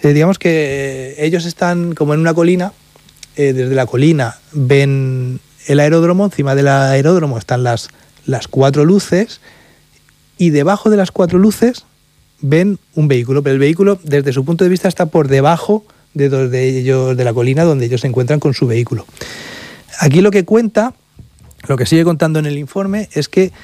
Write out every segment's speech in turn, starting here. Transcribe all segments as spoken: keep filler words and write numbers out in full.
Eh, digamos que ellos están como en una colina, eh, desde la colina ven el aeródromo, encima del aeródromo están las, las cuatro luces y debajo de las cuatro luces ven un vehículo, pero el vehículo desde su punto de vista está por debajo de, de ellos, de la colina donde ellos se encuentran con su vehículo. Aquí lo que cuenta, lo que sigue contando en el informe es que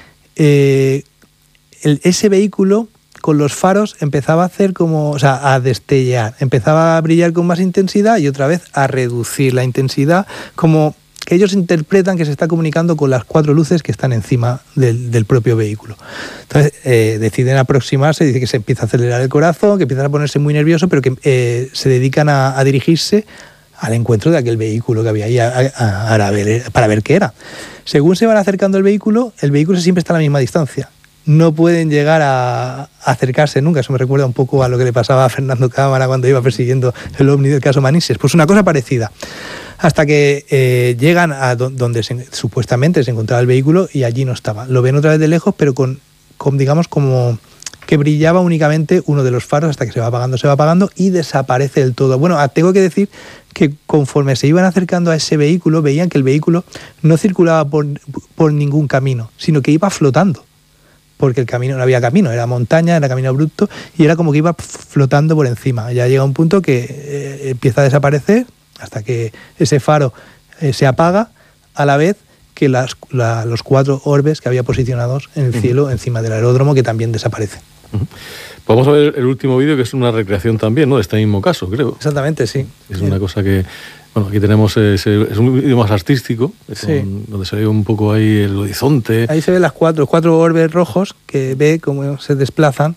eh, el, ese vehículo con los faros empezaba a hacer como, o sea, a destellar, empezaba a brillar con más intensidad y otra vez a reducir la intensidad, como que ellos interpretan que se está comunicando con las cuatro luces que están encima del, del propio vehículo. Entonces eh, deciden aproximarse, dice que se empieza a acelerar el corazón, que empiezan a ponerse muy nerviosos, pero que eh, se dedican a, a dirigirse al encuentro de aquel vehículo que había ahí a, a, a ver, para ver qué era. Según se van acercando al vehículo, el vehículo siempre está a la misma distancia. No pueden llegar a, a acercarse nunca. Eso me recuerda un poco a lo que le pasaba a Fernando Cámara cuando iba persiguiendo el ovni del caso Manises. Pues una cosa parecida. Hasta que eh, llegan a do, donde se, supuestamente se encontraba el vehículo y allí no estaba. Lo ven otra vez de lejos, pero con, con digamos, como que brillaba únicamente uno de los faros hasta que se va apagando, se va apagando y desaparece del todo. Bueno, tengo que decir que conforme se iban acercando a ese vehículo, veían que el vehículo no circulaba por, por ningún camino, sino que iba flotando. Porque el camino no había camino, era montaña, era camino abrupto y era como que iba flotando por encima. Ya llega un punto que eh, empieza a desaparecer hasta que ese faro eh, se apaga a la vez que las, la, los cuatro orbes que había posicionados en el uh-huh. cielo encima del aeródromo que también desaparecen. Uh-huh. Vamos a ver el último vídeo, que es una recreación también, ¿no?, de este mismo caso, creo. Exactamente, sí. Es una cosa que... Bueno, aquí tenemos, ese, es un vídeo más artístico, sí. con, donde se ve un poco ahí el horizonte. Ahí se ven las cuatro, los cuatro orbes rojos que ve cómo se desplazan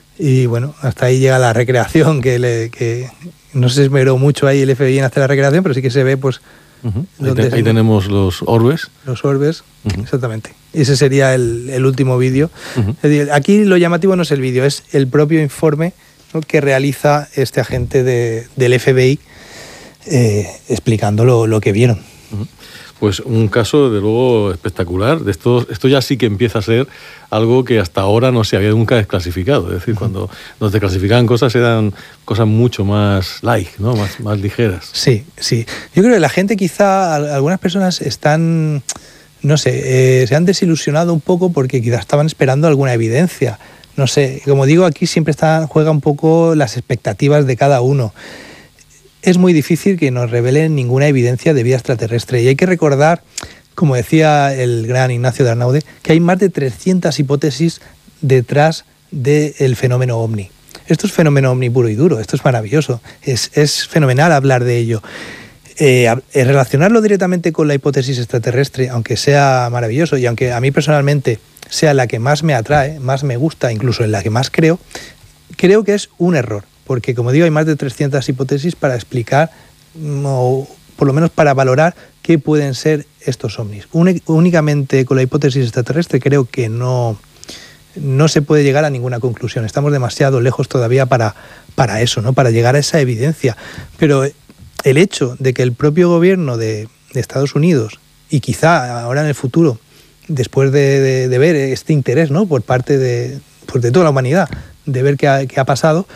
y bueno, hasta ahí llega la recreación, que, le, que no se esmeró mucho ahí el F B I en hacer la recreación, pero sí que se ve pues... Uh-huh. Ahí, te, ahí tenemos los orbes. Los orbes, uh-huh. exactamente. Ese sería el, el último vídeo. Uh-huh. Es decir, aquí lo llamativo no es el vídeo, es el propio informe, ¿no?, que realiza este agente de, del F B I, Eh, explicando lo, lo que vieron. Pues un caso, de luego, espectacular. De esto, esto ya sí que empieza a ser algo que hasta ahora no se había nunca desclasificado. Es decir, uh-huh. cuando nos desclasificaban cosas eran cosas mucho más light, ¿no?, más, más ligeras. Sí, sí. Yo creo que la gente, quizá, algunas personas están, no sé, eh, se han desilusionado un poco porque quizás estaban esperando alguna evidencia. No sé, como digo, aquí siempre está, juega un poco las expectativas de cada uno. Es muy difícil que nos revelen ninguna evidencia de vida extraterrestre. Y hay que recordar, como decía el gran Ignacio de Arnaude, que hay más de trescientas hipótesis detrás del fenómeno ovni. Esto es fenómeno ovni puro y duro, esto es maravilloso, es, es fenomenal hablar de ello. Eh, relacionarlo directamente con la hipótesis extraterrestre, aunque sea maravilloso y aunque a mí personalmente sea la que más me atrae, más me gusta, incluso en la que más creo, creo que es un error. Porque, como digo, hay más de trescientas hipótesis para explicar, o por lo menos para valorar, qué pueden ser estos ovnis. Únicamente con la hipótesis extraterrestre creo que no, no se puede llegar a ninguna conclusión. Estamos demasiado lejos todavía para, para eso, ¿no?, para llegar a esa evidencia. Pero el hecho de que el propio gobierno de, de Estados Unidos, y quizá ahora en el futuro, después de, de, de ver este interés, ¿no?, por parte de, pues de toda la humanidad, de ver qué ha, qué ha pasado,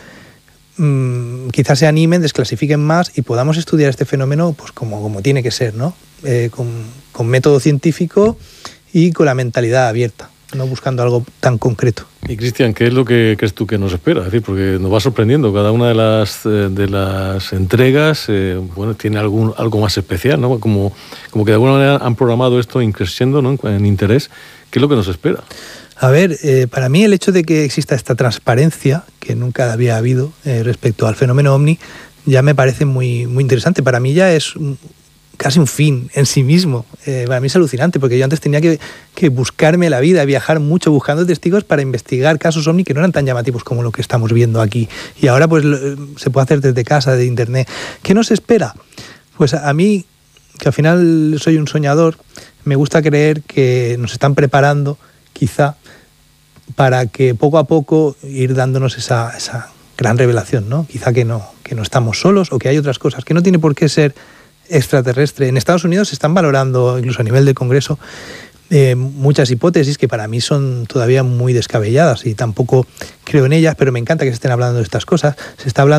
quizás se animen, desclasifiquen más y podamos estudiar este fenómeno pues como, como tiene que ser, ¿no? Eh, con, con método científico y con la mentalidad abierta, no buscando algo tan concreto. Y Cristian, ¿qué es lo que crees tú que nos espera? Es decir, porque nos va sorprendiendo cada una de las de las entregas, eh, bueno, tiene algún algo más especial, ¿no? Como, como que de alguna manera han programado esto increciendo, ¿no?, en interés. ¿Qué es lo que nos espera? A ver, eh, para mí el hecho de que exista esta transparencia, que nunca había habido eh, respecto al fenómeno ovni, ya me parece muy, muy interesante. Para mí ya es un, casi un fin en sí mismo. Eh, para mí es alucinante, porque yo antes tenía que, que buscarme la vida, viajar mucho buscando testigos para investigar casos ovni que no eran tan llamativos como lo que estamos viendo aquí. Y ahora pues se puede hacer desde casa, de internet. ¿Qué nos espera? Pues a mí, que al final soy un soñador, me gusta creer que nos están preparando, quizá, para que poco a poco ir dándonos esa, esa gran revelación, ¿no? Quizá que no, que no estamos solos o que hay otras cosas, que no tiene por qué ser extraterrestre. En Estados Unidos se están valorando, incluso a nivel del Congreso, eh, muchas hipótesis que para mí son todavía muy descabelladas y tampoco creo en ellas, pero me encanta que se estén hablando de estas cosas. Se está hablando